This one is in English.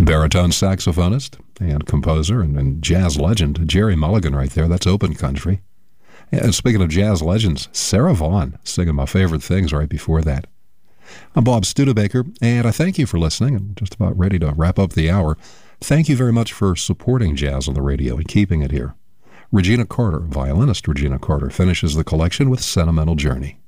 Baritone saxophonist and composer and jazz legend Jerry Mulligan right there. That's Open Country. And speaking of jazz legends, Sarah Vaughan singing my favorite things right before that. I'm Bob Studebaker, and I thank you for listening. I'm just about ready to wrap up the hour. Thank you very much for supporting jazz on the radio and keeping it here. Regina Carter, violinist Regina Carter, finishes the collection with Sentimental Journey.